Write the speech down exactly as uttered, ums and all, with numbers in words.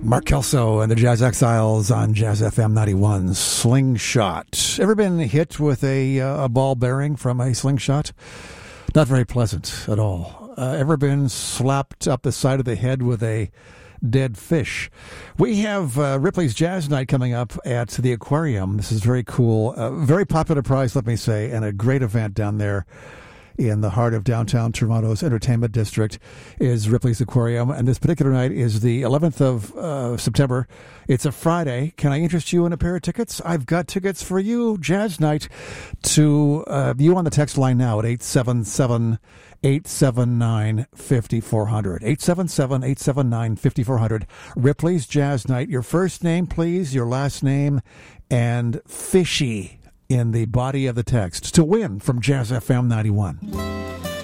Mark Kelso and the Jazz Exiles on Jazz F M ninety-one. Slingshot. Ever been hit with a, uh, a ball bearing from a slingshot? Not very pleasant at all. Uh, ever been slapped up the side of the head with a dead fish? We have uh, Ripley's Jazz Night coming up at the Aquarium. This is very cool. Uh, very popular prize, let me say, and a great event down there in the heart of downtown Toronto's entertainment district is Ripley's Aquarium. And this particular night is the eleventh of uh, September. It's a Friday. Can I interest you in a pair of tickets? I've got tickets for you, Jazz Night, to uh, you on the text line now at eight seven seven, eight seven nine, five four zero zero. eight seven seven, eight seven nine, five four zero zero. Ripley's Jazz Night. Your first name, please, your last name, and fishy in the body of the text to win from Jazz F M ninety-one.